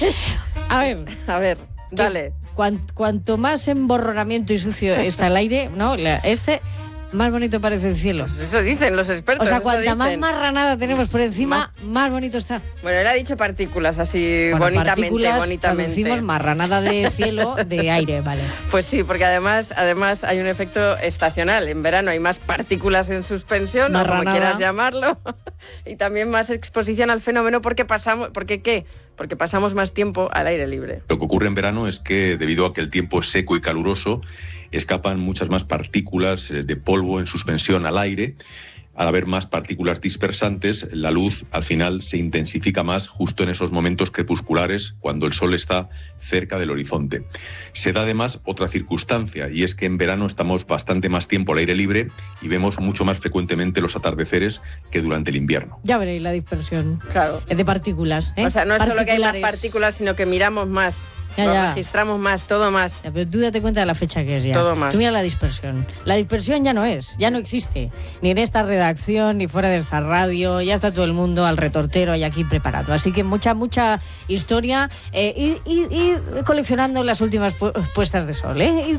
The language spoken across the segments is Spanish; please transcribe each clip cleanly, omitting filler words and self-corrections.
A ver, dale. Cuanto más emborronamiento y sucio está el aire, ¿no? Más bonito parece el cielo. Pues eso dicen los expertos. O sea, cuanta más marranada tenemos por encima, más bonito está. Bueno, él ha dicho partículas así, bonitamente. Traducimos marranada de cielo, de aire, vale. Pues sí, porque además hay un efecto estacional. En verano hay más partículas en suspensión, o como quieras llamarlo, y también más exposición al fenómeno porque pasamos más tiempo al aire libre. Lo que ocurre en verano es que, debido a que el tiempo es seco y caluroso, escapan muchas más partículas de polvo en suspensión al aire. Al haber más partículas dispersantes, la luz al final se intensifica más justo en esos momentos crepusculares cuando el sol está cerca del horizonte. Se da además otra circunstancia, y es que en verano estamos bastante más tiempo al aire libre y vemos mucho más frecuentemente los atardeceres que durante el invierno. Ya veréis la dispersión, claro, de partículas. O sea, no es solo que hay más partículas, sino que miramos más. Registramos más, todo más. Pero tú date cuenta de la fecha que es ya. Todo más. Tú mira la dispersión. La dispersión ya no existe. Ni en esta redacción, ni fuera de esta radio. Ya está todo el mundo al retortero y aquí preparado. Así que mucha historia. Y coleccionando las últimas puestas de sol, ¿eh?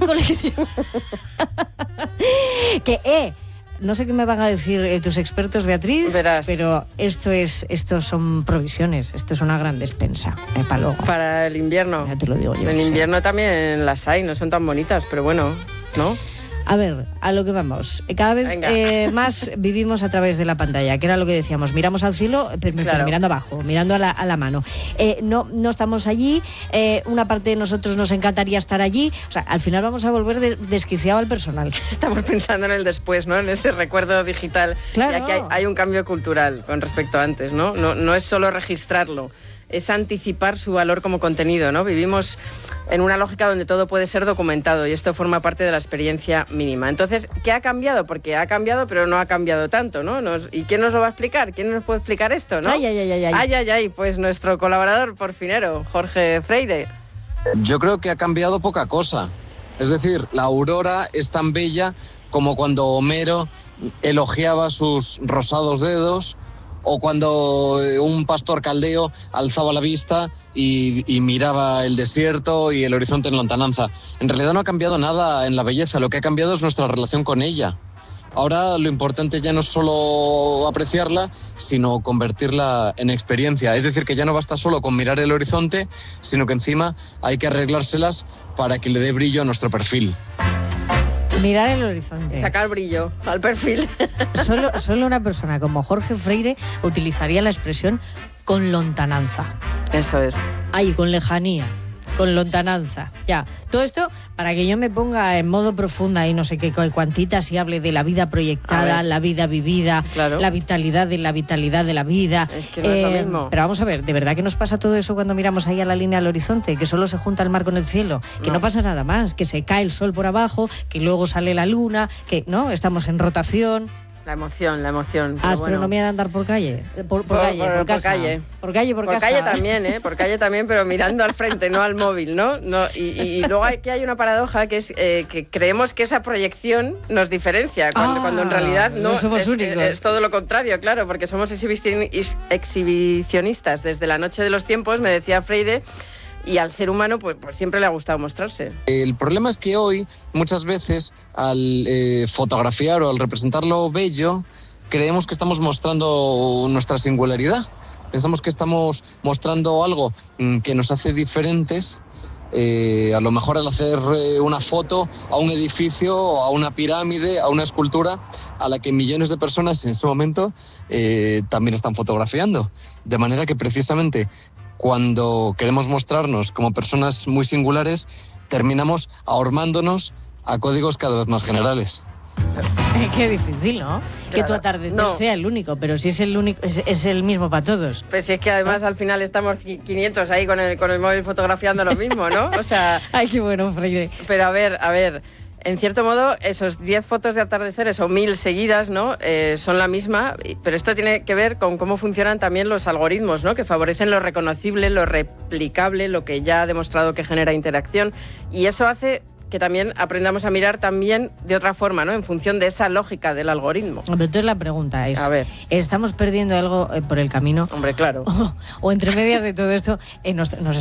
No sé qué me van a decir tus expertos, Beatriz. Verás. Pero esto son provisiones. Esto es una gran despensa para luego. Para el invierno. Ya te lo digo yo. En invierno también las hay, no son tan bonitas, pero bueno, ¿no? A ver, a lo que vamos. Cada vez más vivimos a través de la pantalla, que era lo que decíamos. Miramos al cielo, pero mirando abajo, mirando a la mano. No estamos allí. Una parte de nosotros nos encantaría estar allí. O sea, al final vamos a volver desquiciado al personal. Estamos pensando en el después, ¿no? En ese recuerdo digital. Claro. Ya que hay un cambio cultural con respecto a antes, ¿no? No es solo registrarlo, es anticipar su valor como contenido, ¿no? Vivimos en una lógica donde todo puede ser documentado y esto forma parte de la experiencia mínima. Entonces, ¿qué ha cambiado? Porque ha cambiado, pero no ha cambiado tanto, ¿no? ¿Y quién nos lo va a explicar? ¿Quién nos puede explicar esto, no? Ay. Pues nuestro colaborador porfinero, Jorge Freire. Yo creo que ha cambiado poca cosa. Es decir, la aurora es tan bella como cuando Homero elogiaba sus rosados dedos, o cuando un pastor caldeo alzaba la vista y miraba el desierto y el horizonte en lontananza. En realidad no ha cambiado nada en la belleza, lo que ha cambiado es nuestra relación con ella. Ahora lo importante ya no es solo apreciarla, sino convertirla en experiencia. Es decir, que ya no basta solo con mirar el horizonte, sino que encima hay que arreglárselas para que le dé brillo a nuestro perfil. Mirar el horizonte. Sacar brillo al perfil. Solo una persona como Jorge Freire utilizaría la expresión con lontananza. Eso es. Ahí, con lejanía, con lontananza. Ya, todo esto para que yo me ponga en modo profunda y no sé qué cuantitas y hable de la vida proyectada, la vida vivida, claro, la vitalidad de la vida. Es que no es lo mismo. Pero vamos a ver, ¿de verdad que nos pasa todo eso cuando miramos ahí a la línea del horizonte? Que solo se junta el mar con el cielo, que no pasa nada más, que se cae el sol por abajo, que luego sale la luna, que no, estamos en rotación. La emoción. Astronomía de andar por calle. Por calle. Por calle también, ¿eh? Por calle también, pero mirando al frente, no al móvil, ¿no? Y luego hay una paradoja que es que creemos que esa proyección nos diferencia, cuando en realidad no somos únicos. Es todo lo contrario, claro, porque somos exhibicionistas desde la noche de los tiempos, me decía Freire. Y al ser humano pues siempre le ha gustado mostrarse. El problema es que hoy, muchas veces, al fotografiar o al representar lo bello, creemos que estamos mostrando nuestra singularidad. Pensamos que estamos mostrando algo que nos hace diferentes. A lo mejor al hacer una foto a un edificio, a una pirámide, a una escultura, a la que millones de personas en ese momento también están fotografiando. De manera que precisamente cuando queremos mostrarnos como personas muy singulares, terminamos ahormándonos a códigos cada vez más generales. Qué difícil, ¿no? Claro. Que tu atardecer sea el único, pero si es el único, es el mismo para todos. Pues si es que además al final estamos 500 ahí con el móvil fotografiando lo mismo, ¿no? O sea... Ay, qué bueno, Freire. Pero a ver... En cierto modo, esos 10 fotos de atardeceres o 1000 seguidas, ¿no? Son la misma, pero esto tiene que ver con cómo funcionan también los algoritmos, ¿no? Que favorecen lo reconocible, lo replicable, lo que ya ha demostrado que genera interacción. Y eso hace que también aprendamos a mirar también de otra forma, ¿no? En función de esa lógica del algoritmo. Entonces la pregunta es, ¿estamos perdiendo algo por el camino? Hombre, claro. O entre medias de todo esto, nos